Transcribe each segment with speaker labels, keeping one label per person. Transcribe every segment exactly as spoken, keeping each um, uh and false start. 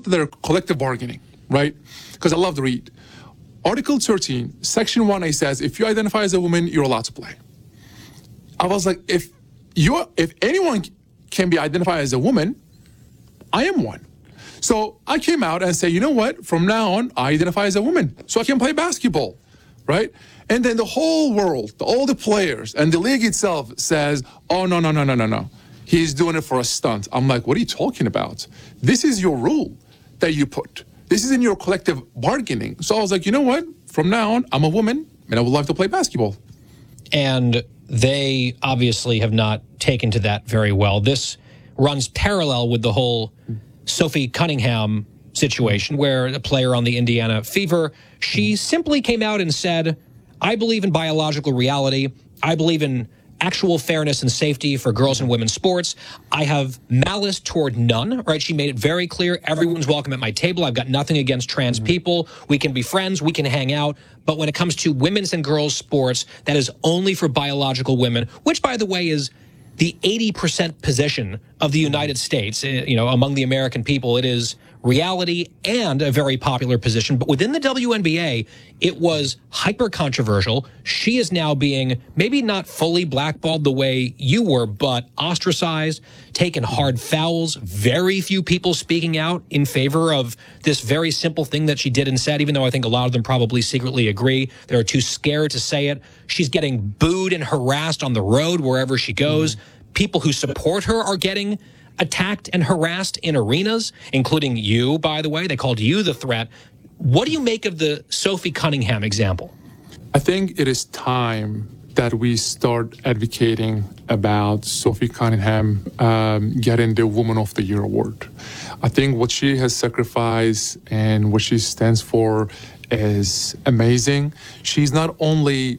Speaker 1: looked at their collective bargaining, right? Because I love to read. Article thirteen, Section one A says, if you identify as a woman, you're allowed to play. I was like, if you, if anyone can be identified as a woman, I am one. So I came out and said, you know what? From now on, I identify as a woman, so I can play basketball, right? And then the whole world, all the players, and the league itself says, oh, no, no, no, no, no, no. He's doing it for a stunt. I'm like, what are you talking about? This is your rule that you put. This is in your collective bargaining. So I was like, you know what? From now on, I'm a woman, and I would love to play basketball.
Speaker 2: And they obviously have not taken to that very well. This runs parallel with the whole Sophie Cunningham situation, where a player on the Indiana Fever, she simply came out and said, I believe in biological reality. I believe in actual fairness and safety for girls and women's sports. I have malice toward none, right? She made it very clear. Everyone's welcome at my table. I've got nothing against trans mm-hmm. people. We can be friends. We can hang out. But when it comes to women's and girls' sports, that is only for biological women, which, by the way, is the eighty percent position of the United States, you know, among the American people. It is reality and a very popular position. But within the W N B A, it was hyper controversial. She is now being maybe not fully blackballed the way you were, but ostracized, taken hard fouls, very few people speaking out in favor of this very simple thing that she did and said, even though I think a lot of them probably secretly agree. They're too scared to say it. She's getting booed and harassed on the road wherever she goes. People who support her are getting attacked and harassed in arenas, including you, by the way. They called you the threat. What do you make of the Sophie Cunningham example?
Speaker 1: I think it is time that we start advocating about Sophie Cunningham um, getting the Woman of the Year award. I think what she has sacrificed and what she stands for is amazing. She's not only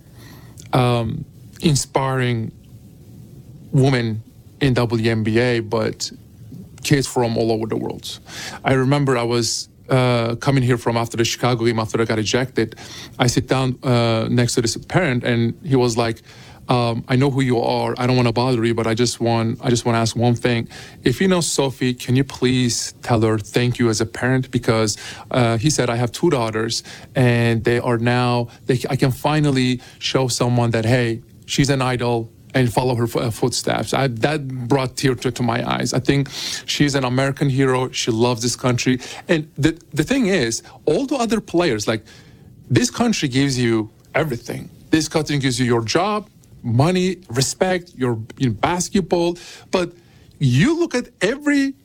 Speaker 1: um, inspiring women in W N B A, but kids from all over the world. I remember I was uh, coming here from after the Chicago game, after I got ejected. I sit down uh, next to this parent, and he was like, um, I know who you are. I don't want to bother you, but I just want I just want to ask one thing. If you know Sophie, can you please tell her thank you as a parent? Because uh, he said, I have two daughters, and they are now, they, I can finally show someone that, hey, she's an idol, and follow her footsteps. I, that brought tears to, to my eyes. I think she's an American hero. She loves this country. And the, the thing is, all the other players, like, this country gives you everything. This country gives you your job, money, respect, your you know, basketball. But you look at every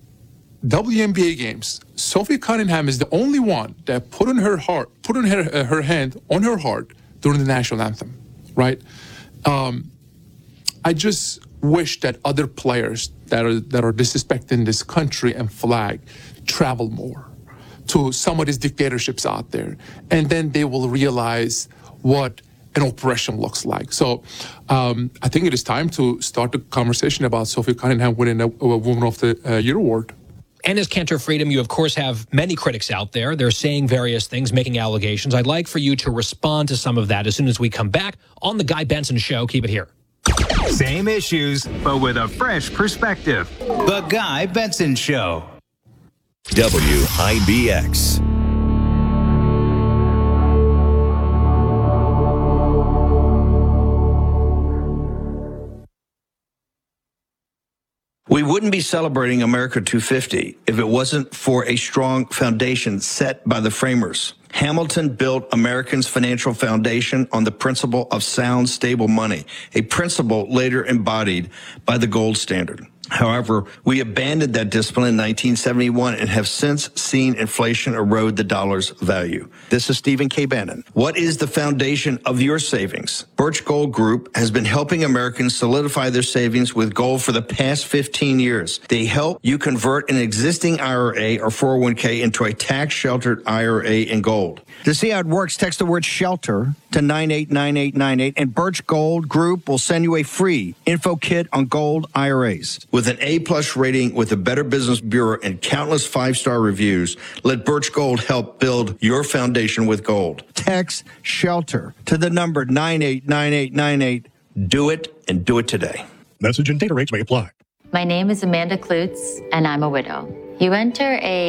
Speaker 1: W N B A games, Sophie Cunningham is the only one that put on her heart, put on her, uh, her hand on her heart during the national anthem, right? Um, I just wish that other players that are that are disrespecting this country and flag travel more to some of these dictatorships out there, and then they will realize what an oppression looks like. So um, I think it is time to start the conversation about Sophie Cunningham winning a, a Woman of the uh, Year award.
Speaker 2: And as Cantor Freedom, you, of course, have many critics out there. They're saying various things, making allegations. I'd like for you to respond to some of that as soon as we come back on The Guy Benson Show. Keep it here.
Speaker 3: Same issues, but with a fresh perspective. The Guy Benson Show.
Speaker 4: W I B X.
Speaker 5: We wouldn't be celebrating America two fifty if it wasn't for a strong foundation set by the framers. Hamilton built Americans' financial foundation on the principle of sound, stable money, a principle later embodied by the gold standard. However, we abandoned that discipline in nineteen seventy-one and have since seen inflation erode the dollar's value. This is Stephen K. Bannon. What is the foundation of your savings? Birch Gold Group has been helping Americans solidify their savings with gold for the past fifteen years. They help you convert an existing I R A or four oh one k into a tax-sheltered I R A in gold.
Speaker 6: To see how it works, text the word SHELTER to nine eight nine eight nine eight, and Birch Gold Group will send you a free info kit on gold I R As.
Speaker 5: With an A-plus rating with the Better Business Bureau and countless five-star reviews, let Birch Gold help build your foundation with gold.
Speaker 6: Text SHELTER to the number nine eight nine eight nine eight.
Speaker 5: Do it, and do it today.
Speaker 7: Message and data rates may apply.
Speaker 8: My name is Amanda Klutz, and I'm a widow. You enter a